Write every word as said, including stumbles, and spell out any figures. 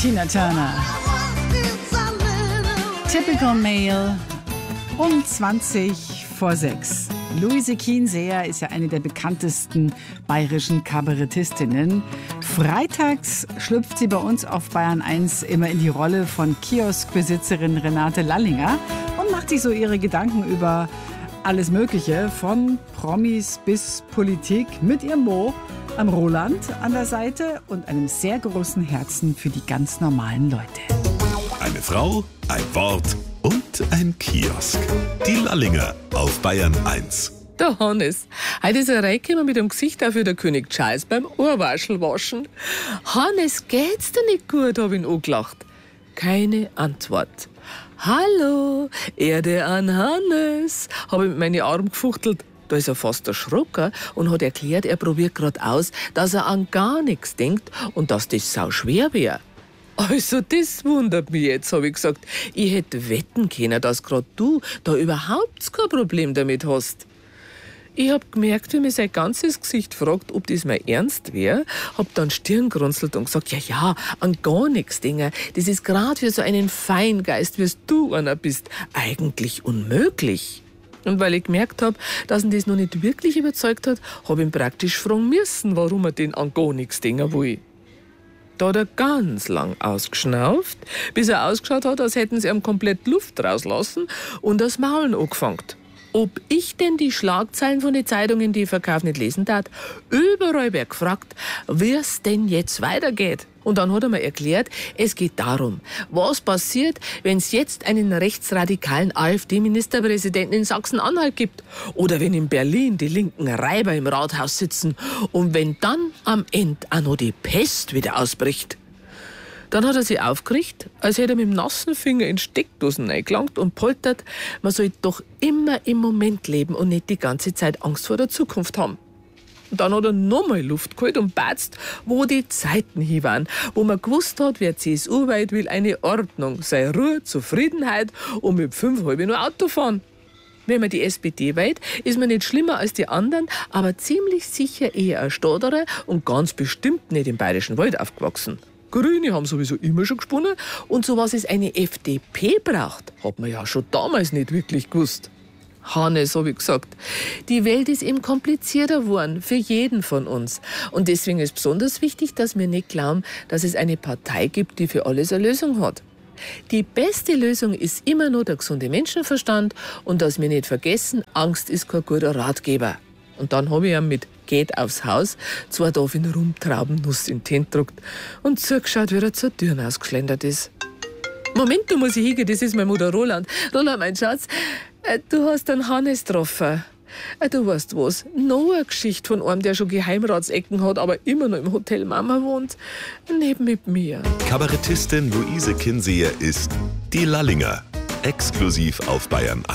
Tina Turner. Typical Male um zwanzig vor sechs. Luise Kienseer ist ja eine der bekanntesten bayerischen Kabarettistinnen. Freitags schlüpft sie bei uns auf Bayern eins immer in die Rolle von Kioskbesitzerin Renate Lallinger und macht sich so ihre Gedanken über alles Mögliche, von Promis bis Politik, mit ihrem Mo am Roland an der Seite und einem sehr großen Herzen für die ganz normalen Leute. Eine Frau, ein Wort und ein Kiosk. Die Lallinger auf Bayern eins. Der Hannes. Heute ist er reingekommen mit dem Gesicht auf wie der König Charles beim Ohrwaschel waschen. Hannes, geht's dir nicht gut, hab ich ihn angelacht. Keine Antwort. Hallo, Erde an Hannes, habe ich mit meinen Armen gefuchtelt. Da ist er fast erschrocken und hat erklärt, er probiert gerade aus, dass er an gar nichts denkt und dass das sau schwer wäre. Also, das wundert mich jetzt, habe ich gesagt. Ich hätte wetten können, dass gerade du da überhaupt kein Problem damit hast. Ich hab gemerkt, wie mir sein ganzes Gesicht fragt, ob das mal ernst wäre, hab dann Stirn gerunzelt und gesagt, ja, ja, an gar nichts denken. Das ist gerade für so einen Feingeist, wie du einer bist, eigentlich unmöglich. Und weil ich gemerkt hab, dass ihn das noch nicht wirklich überzeugt hat, hab ich ihn praktisch fragen müssen, warum er den an gar nichts denken will. Da hat er ganz lang ausgeschnauft, bis er ausgeschaut hat, als hätten sie ihm komplett Luft rauslassen und das Maulen angefangen. Ob ich denn die Schlagzeilen von den Zeitungen, die ich verkaufe, nicht lesen darf. Überall wird gefragt, wie es denn jetzt weitergeht. Und dann hat er mir erklärt, es geht darum, was passiert, wenn es jetzt einen rechtsradikalen AfD-Ministerpräsidenten in Sachsen-Anhalt gibt. Oder wenn in Berlin die linken Reiber im Rathaus sitzen. Und wenn dann am Ende auch noch die Pest wieder ausbricht. Dann hat er sich aufgerichtet, als hätte er mit dem nassen Finger in Steckdosen reingelangt und poltert, man soll doch immer im Moment leben und nicht die ganze Zeit Angst vor der Zukunft haben. Und dann hat er nochmal Luft geholt und batzt, wo die Zeiten hin waren, wo man gewusst hat, wer C S U-weit will, eine Ordnung, sei Ruhe, Zufriedenheit und mit fünf halbe nur Auto fahren. Wenn man die S P D wählt, ist man nicht schlimmer als die anderen, aber ziemlich sicher eher ein Stotterer und ganz bestimmt nicht im Bayerischen Wald aufgewachsen. Grüne haben sowieso immer schon gesponnen und so was es eine F D P braucht, hat man ja schon damals nicht wirklich gewusst. Hannes, habe ich gesagt, die Welt ist eben komplizierter geworden für jeden von uns. Und deswegen ist besonders wichtig, dass wir nicht glauben, dass es eine Partei gibt, die für alles eine Lösung hat. Die beste Lösung ist immer nur der gesunde Menschenverstand und dass wir nicht vergessen, Angst ist kein guter Ratgeber. Und dann habe ich ihm mit «Geht aufs Haus» zwei Tafel Rumtraubennuss in den Tee gedruckt und zugeschaut, wie er zur Tür ausgeschlendert ist. Moment, du musst ich hingehen, das ist mein Mutter Roland. Roland, mein Schatz, äh, du hast einen Hannes getroffen. Äh, du weißt was, noch eine Geschichte von einem, der schon Geheimratsecken hat, aber immer noch im Hotel Mama wohnt, neben mit mir. Kabarettistin Luise Kienseer ist die Lallinger, exklusiv auf Bayern eins.